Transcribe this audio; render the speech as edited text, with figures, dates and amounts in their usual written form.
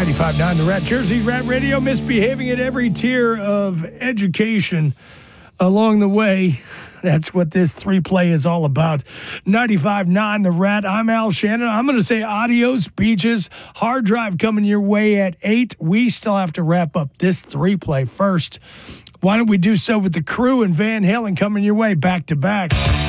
95.9 The Rat, Jersey's Rat Radio, misbehaving at every tier of education along the way. That's what this three-play is all about. 95.9 The Rat. I'm Al Shannon. I'm going to say adios, beaches. Hard drive coming your way at 8. We still have to wrap up this three-play first. Why don't we do so with the Crew and Van Halen coming your way back to back?